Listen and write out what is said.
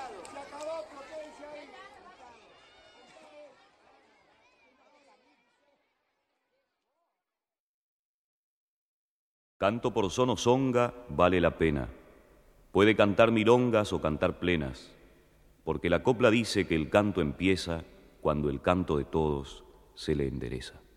Canto por son o songa vale la pena. Puede cantar milongas o cantar plenas, porque la copla dice que el canto empieza cuando el canto de todos se le endereza.